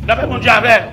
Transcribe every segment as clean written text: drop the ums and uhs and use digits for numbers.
D'après mon Dieu avec.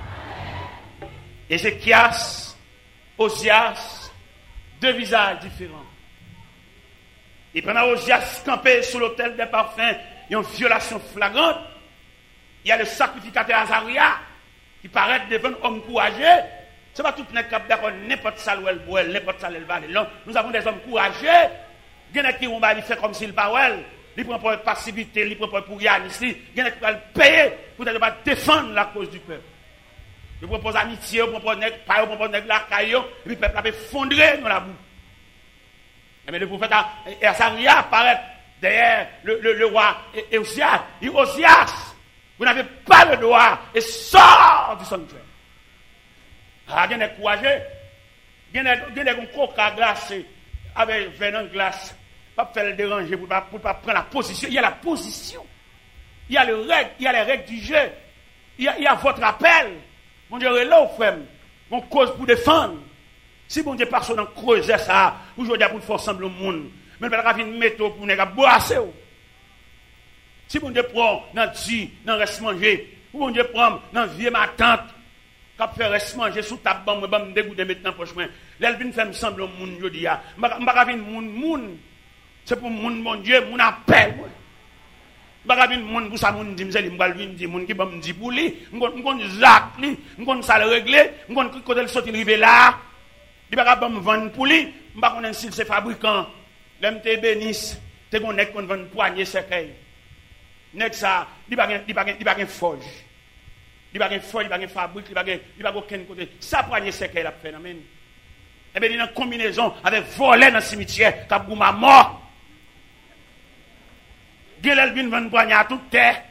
Ézéchias, Osias, deux visages différents. Et pendant Osias campé sous l'autel des parfums, il y a une violation flagrante. Il y a le sacrificateur Azaria qui paraît devant un homme courageux. Ce n'est pas tout le monde qui est d'accord, n'importe ça où elle boit, n'importe ça où elle va. Nous avons des hommes courageux. Il y en a qui vont faire comme s'ils parlent. Ils prennent pour passivité, ils prennent pour rien ici. Il y en a qui vont payer pour défendre la cause du peuple. Ils proposent amitié, ils proposent la caillou, et puis le peuple a effondré dans la boue. Mais le prophète Azaria apparaît derrière le roi Osias. Il dit Osias, vous n'avez pas le droit et sort du sanctuaire. Ah, il y a des courageux. Il y a des coca glacés avec venin glace. Pas faire le déranger pour ne pas prendre la position. Il y a la position. Il y a les règles du jeu. Il y a votre appel. Mon Dieu, est là au frère. Mon cause pour défendre. Si mon Dieu personne en creuser ça, aujourd'hui pour faire ensemble le monde. Mais il va y une méthode pour ne boisser. Si mon Dieu prend dans le dans reste manger, ou mon Dieu prend dans vieux ma tante, qui fait reste manger sous ta banque, je vais me dégoûter maintenant pour chemin. L'elvin fait me semble au monde, je dis, je ne vais pas monde. C'est pour mon Dieu, mon appel. Je ne vais pas monde pour ça, mon dit, je vais dire, mon qui va me dire pour lui, je vais Jacques, je vais ça le régler, je vais côté le sortir arriver là. Il ne va pas me vendre pour lui, je ne vais pas si c'est fabricant. L'homme te bénisse, tu connais qu'on vend poignée cercueil. Net ça, il va pas forge. Il va pas forge, il va pas fabrique, il va aucun côté. Ça poignée cercueil la phénomène. Et bien il y a une combinaison avec voler dans le cimetière, cap gouma mort. Gelel vinn vendre poignée à toute terre.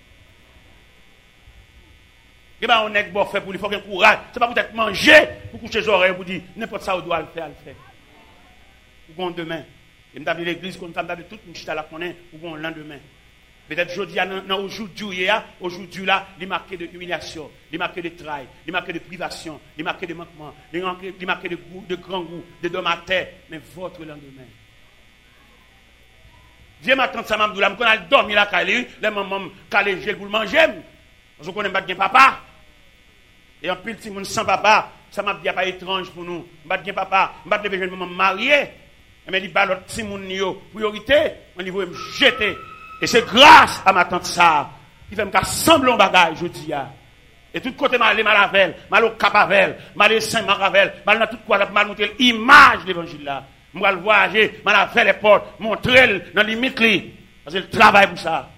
Et ben on est bon fait pour lui, faut qu'il courage. C'est pas peut-être manger pour coucher les oreilles pour dire n'importe ça où doit le faire, Pour demain. Et nous avons l'église comme nous avons toute une chita la connaît pour le lendemain. Peut-être aujourd'hui, là, il est marqué de humiliation, il est marqué de travail, il est marqué de privation, il est marqué de manquement, il est marqué de grand goût, de dommages à terre, mais votre lendemain. Viens ma tante Samam Doula, quand elle dormi là, les mamans, calé gel pour le manger, parce qu'on n'aime pas bien papa. Et en plus, si on sans papa, ça m'a dit pas étrange pour nous. Pas bien papa, pas de jeune maman mariée. Mais il balot si mon yo priorité, on niveau me jeter. Et c'est grâce à ma tante ça qui fait me sembler un bagage je dis ya. Et tout côté mal malavel, mal au capavel, mal saint maravel, mal dans tout quoi mal montrer l'image de l'évangile là. Moi le voyager, mal faire les portes, montrer dans limite li parce que le travail pour ça.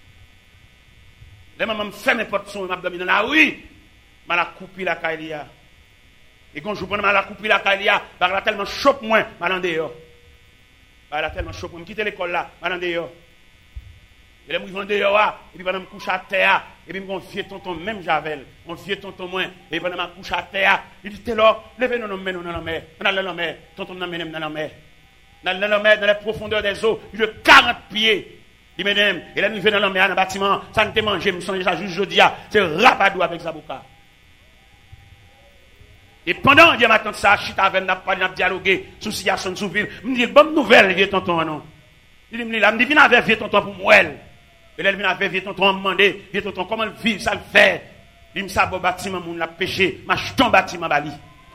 Les mamans me fait mes portes sont m'a dormi dans la rue, mal a coupé la caïlia. Et quand je prends mal a coupé la caïlia, par là tellement chope moins mal en dehors. Par là tellement chope moi quitter l'école là, mal en dehors. Et les mouvements dehors, et puis pendant que je me couche à terre, et puis mon vieux tonton, même Javel, mon vieux tonton moins, et puis pendant que je me couche à terre, il dit, t'es là, levez-nous dans la mer, dans la mer, tonton nous mène dans la mer. Dans la mer, dans les profondeurs des eaux, de 40 pieds. Il me dit, et là nous venons dans la mer, dans le bâtiment, ça ne te mange, je me sens déjà juste jeudi, c'est rapadou avec Zaboka. Et pendant que je m'attends ça, je suis avec n'a pas dialogué sur situation sous ville, me dit, bonne nouvelle, vieux tonton, non. Il me dit, viens avec vieux tonton pour moi. Et là, il vient avec vieux tonton, me demander, vieux tonton, comment le vivre, ça le fait. Il me dit, ça, bon bâtiment, mon l'a péché, ma jeton bâtiment, bali.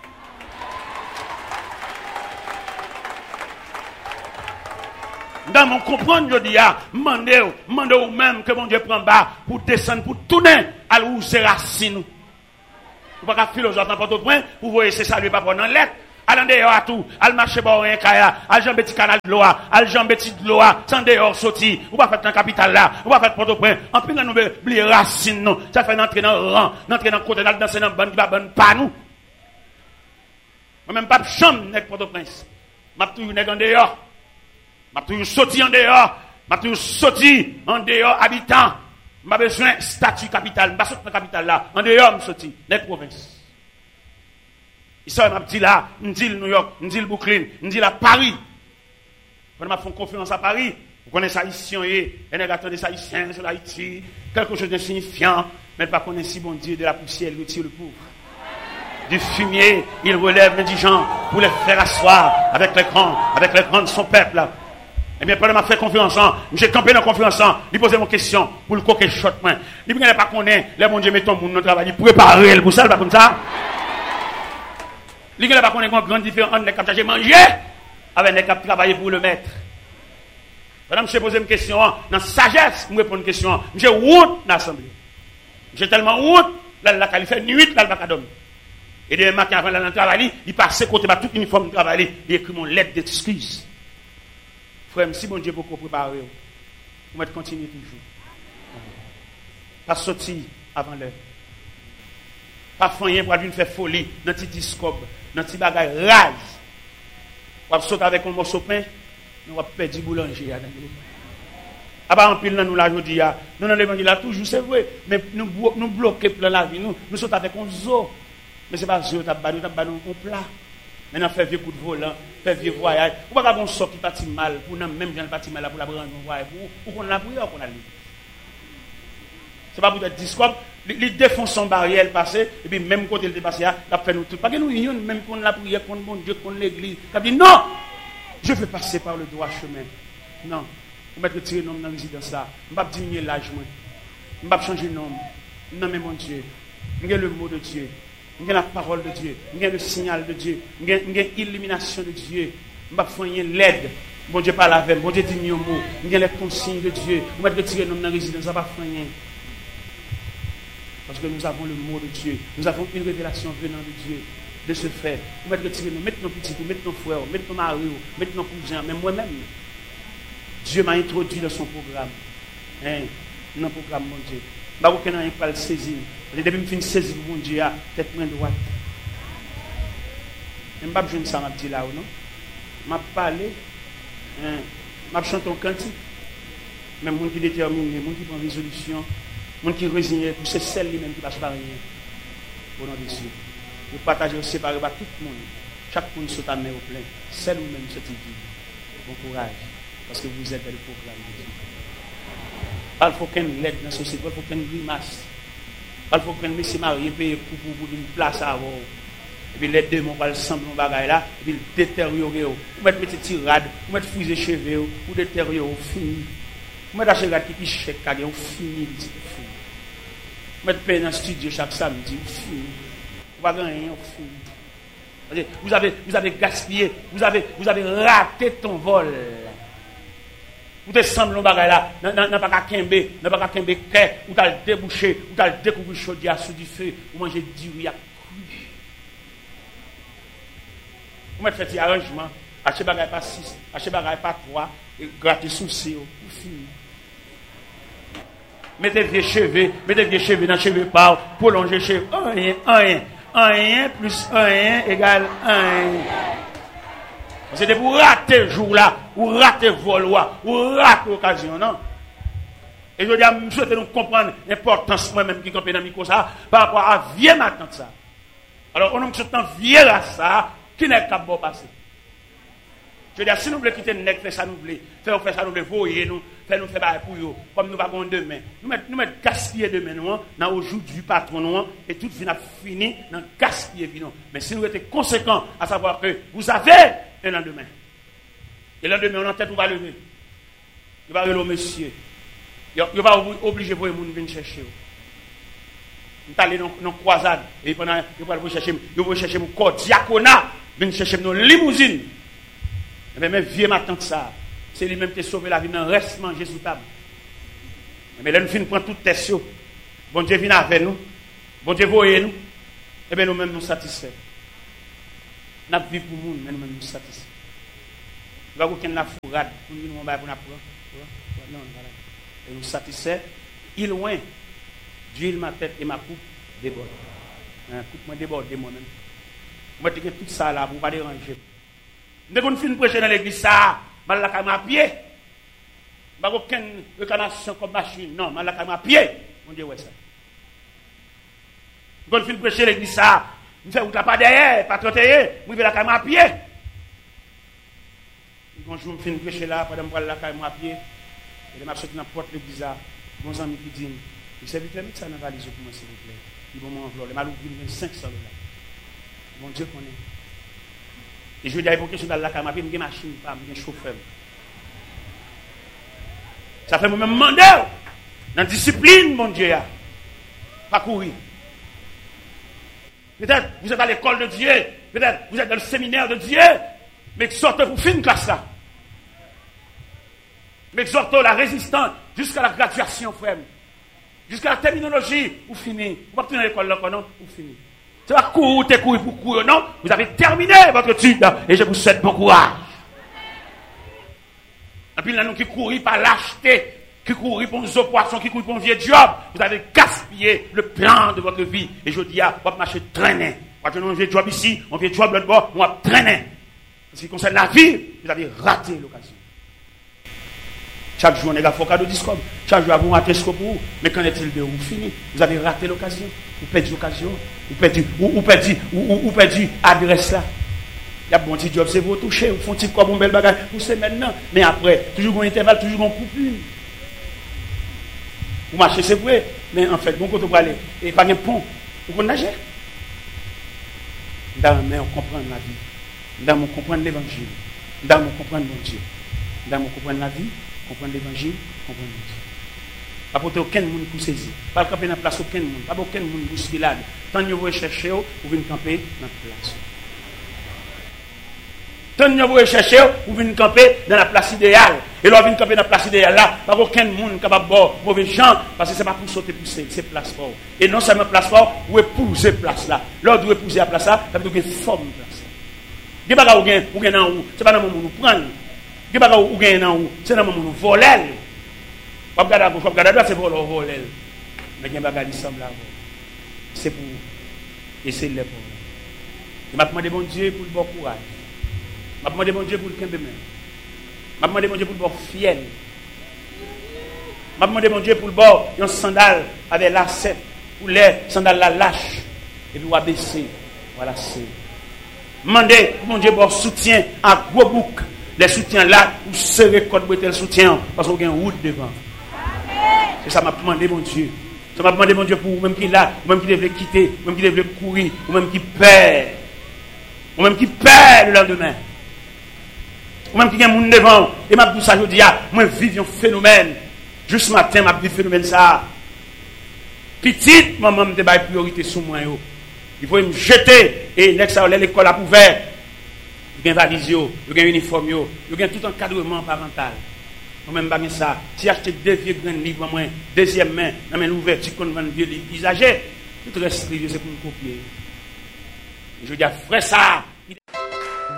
Dans mon comprendre, je dis, demandez ou même que mon Dieu prend bas pour descendre, pour tourner à où c'est racine. Vous ne pouvez pas philosophe n'importe au point, vous voyez, c'est ça, lui, pas prendre dans lettre. Allez dehors à tout, allez marcher par un kaya, allez jambe petit canal de l'eau, allez jambe petit de l'eau, sans dehors sorti, ou pas faire dans la capitale là, ou pas faire Port-au-Prince, en plus nous oublier racine non, ça fait entrer dans le rang, entrer dans le côté, dans danser dans le ban qui va bonne pas nous. Moi même pas de chambre avec Port-au-Prince. M'a toujours nèg en dehors. M'a toujours sorti en dehors, m'a toujours sorti en dehors habitant. M'a besoin statut capitale, pas sorti dans la capitale là, en dehors me sorti, les provinces. Ici, on m'a dit là, on dit New York, on dit le Brooklyn, on dit la Paris. Quand on m'a fait confiance à Paris, vous connaissez Haïtien, et on a des Haïtiens sur l'Haïti, quelque chose de signifiant, mais pas connaître si bon Dieu de la poussière, il retire le pauvre. Du fumier, il relève l'indigent pour les faire asseoir avec les grands de son peuple. Eh bien, pendant que je fais conférence, j'ai campé dans la conférence, il posait mon question pour le coquet shot. Il ne pas connaître, les bon Dieu met ton monde dans le travail, il prépare pour ça, pas comme ça. Il ne pas connaître une grande différence entre les capteurs manger avec les capteurs travailler pour le maître. Madame, je pose une question, dans sagesse, je réponds une question. J'ai honte dans l'assemblée. J'ai tellement honte, là, il fait nuit, là, il va pas dormir. Et demain matin, avant d'aller travailler, il passe côté tout uniforme de travail, il écrit mon lettre d'excuse. Frère, si bon Dieu beaucoup préparé, vous mettez continuer toujours. Pas sortir avant l'heure. Pas faire pour faire folie dans petit discours, dans petit bagage rage. Pas sauter avec un morceau de pain, nous va perdre du boulanger. Ah bah en pile nous la jodi a. Nous dans l'évangile là toujours c'est vrai, mais nous bloquer dans la vie nous saute avec un zoo. Mais c'est pas zoo t'a ba nous on plat. Maintenant faire vieux coup de volant, faire vieux voyage. Ou pas qu'on sort qui parti mal pour même gens parti mal là pour la prendre un voyage pour qu'on la prière qu'on a lu. C'est pas pour être discours, il défonce son barrière passé et puis même côté il dépassé là, il fait nous tout. Pas que nous unions même qu'on la prière contre mon Dieu, contre l'église. Il dit non. Je veux passer par le droit chemin. Non. Je vais retirer le nom dans la résidence là. Je ne vais pas diminuer l'âge. Je ne vais pas changer le nom. Non, mais mon Dieu. J'ai le mot de Dieu. J'ai la parole de Dieu. J'ai le signal de Dieu. J'ai l'illumination de Dieu. Je ne vais pas faire l'aide. Bon Dieu parle avec. Bon Dieu dit mieux mot. J'ai les consignes de Dieu. Je vais retirer le nom dans la résidence. Je ne vais pas faire rien. Parce que nous avons le mot de Dieu. Nous avons une révélation venant de Dieu. De ce fait, vous mettez retirer, mettez nos petits, mettez nos frères, mettez nos maris, mettez nos cousins, même moi-même. Dieu m'a introduit dans son programme. Dans le programme, mon Dieu. Je ne sais pas si je le saisir. Depuis que je finis de saisir mon Dieu, tête main droite. Je ne sais pas si je ça, je là ou non. Je parle, je chante un cantique. Mais les gens qui déterminent, les gens qui prennent résolution, les gens qui résignent, pour c'est celle même qui passe par rien. Au nom de Dieu. Vous partagez, vous séparez par tout le monde. Chaque monde saute à main au plein. Celle ou même cette vie. Bon courage. Parce que vous êtes dans le programme de Dieu. Il faut qu'une l'aide dans la société. Il faut qu'une grimace. Il faut qu'un monsieur marié paye pour une place à avoir. Et puis les deux m'ont pas le sang de bagaille là. Et puis le détériorer. Vous mettez des tirades. Vous mettez fusée cheveux. Vous détériorer. Fini. Vous mettez des cheveux qui chèque. Vous fini. Vous mettez paye dans le studio chaque samedi. Fini. Vous avez gaspillé, vous avez raté ton vol. Vous te semblez là, n'a pas qu'à kembe, ou t'as le débouché, ou t'as le découvert chaudière sous du feu, ou manger du riz à cru. Vous mettez fait arrangement, achetez bagaille pas 6, achetez bagaille pas 3, et grattez souci, pour finir. Mettez vieux cheveux dans les cheveux par, prolonger cheveux, rien. 1 plus 1 égale 1. C'était pour rater le jour là, ou rater le vol, ou rater l'occasion, non? Et je dis à souhaite nous comprendre l'importance moi-même qui campe dans le micro ça, par rapport à vieux matin ça. Alors, on nous souhaite vieux à ça, qui n'est qu'à bon passer. Je veux dire, si nous voulons quitter le nec, faire ça nous voulons, faire ça nous voulons, voyer nous, faire nous faire pour eux, comme nous avons demain. Nous mettons gaspiller demain, nous, dans aujourd'hui patron, nous, et tout vient fini dans gaspiller, nous. Mais si nous étions conséquents à savoir que vous avez un lendemain, et le lendemain, on en tête, on va lever. Il va lever au monsieur. Il va obliger pour les gens de venir chercher. Nous allons dans une croisade, et pendant, il va chercher mon corps diaconat, venir chercher nos limousines. Mais vieux ma tante ça, c'est lui-même qui a sauvé la vie, non reste manger sous table. Mais là, nous finissons prendre toute tête. Bon Dieu vient avec nous. Bon Dieu voyez nous. Et bien nous-mêmes nous satisfaits. Nous vivons pour nous, mais nous-mêmes nous satisfaits. Nous n'avons aucune la fourrade pour nous pour nous non, voilà. Et nous satisfaits. Il loin, d'huile ma tête et ma coupe déborde. Coupe moi déborde moi-même. Moi, je tout ça là pour ne pas déranger. Dès qu'on finit de prêcher dans l'église, ça, je vais à pied. Je n'ai aucune réclamation comme machine. Non, je vais à pied. Mon Dieu, ouais ça. Dès qu'on finit de prêcher dans l'église, ça, je fais pas derrière, pas trotter, je vais à pied. Quand je finis de prêcher là, pendant que je vais à pied, et je vais sortir dans la porte de l'église là, mon ami qui dit, il s'est vite mettre ça dans la valise pour moi, s'il vous plaît. Ils vont m'envoler. Je vais 500 $. Mon Dieu connaît. Et je vais dire, pour que je suis dans la caméra, j'ai une machine, j'ai un chauffeur. Ça fait moi-même demander dans la discipline, mon Dieu. Pas courir. Peut-être vous êtes à l'école de Dieu. Peut-être vous êtes dans le séminaire de Dieu. Mais sortez pour finir classe là. Mais exhortez la résistance jusqu'à la graduation, frère. Jusqu'à la terminologie, vous finissez. Vous ne pouvez pas à l'école là, non? Vous finissez. C'est pas courir pour courir, non? Vous avez terminé votre étude et je vous souhaite bon courage. Et puis là, nous qui courons par lâcheté, qui courent pour nos poissons, qui courent pour un vieux job, vous avez gaspillé le plan de votre vie. Et je dis, vous va marcher traîner. Quand on a un vieux job ici, un vieux job l'autre bord, on va traîner. En ce qui concerne la vie, vous avez raté l'occasion. Chaque jour, on est là, il faut cadeau discours. Chaque jour, vous ratez ce que pour vous. Mais qu'en est-il de vous fini? Vous avez raté l'occasion. Vous perdez l'occasion. Vous perdez l'adresse là. Il y a un bon petit job, c'est vous toucher. Vous font un petit comme un bel bagage. Vous savez maintenant. Mais après, toujours un intervalle, toujours un coupure. Vous marchez, c'est vrai. Mais en fait, bon côté pour aller. Et pas de pont. Vous pouvez nager. Dans mais on comprend la vie. Dans on comprend l'évangile. Dans on comprend mon Dieu. Dans on comprend la vie. Comprendre l'évangile, comprendre Dieu. Pas pour aucun monde pour saisir. Pas camper dans la place aucun monde. Pas aucun monde pour se là. Tant que vous cherchez, vous venez camper dans la place. Tant que vous cherchez, vous venez camper dans la place idéale. Et là, vous venez camper dans la place idéale là. Pas aucun monde capable de boire mauvais gens. Parce que ce n'est pas pour sauter pour c'est place fort. Et non seulement place fort, vous épousez place là. Là, vous épousez la place là, ça veut dire que vous forme place là. Vous n'avez pas de dans où. Ce n'est pas dans le moment où vous prenez. Qui va ou gagner dans où c'est dans le moment où voler pas regarder à gauche pas regarder à droite c'est voler mais il y a bagage semble là c'est pour essayer de le pour je m'a demandé bon Dieu pour le bon courage m'a demandé bon Dieu pour le kembe m'a demandé bon Dieu pour le bon fiel m'a demandé bon Dieu pour le bon un sandal avec lacet pour les sandales la lâche et puis on va baisser voilà c'est demander mon Dieu pour soutien à gros bouc. Les soutiens là, vous serez code pour le soutien, parce qu'on a une route devant. C'est ça m'a demandé mon Dieu. Ça m'a demandé mon Dieu pour vous-même qui est là, vous-même qui devez quitter, vous-même qui devez courir, vous-même qui perd. Vous-même qui perd le lendemain. Vous-même qui a un monde devant. Et m'a dit ça, je dis, moi vive un phénomène. Juste matin, m'a dit phénomène ça. Petite, maman me débat priorité sur moi. Il faut me jeter et next à l'école a ouvert. Il y a un valise, il y a un uniforme, il y a tout encadrement parental. Moi-même, pas ça. Si acheter deux vieux grands livres, moi, deuxième main, dans une ouverture qu'on vend vieux livres usagés, tout reste c'est pour me copier. Je dis, frère, ça,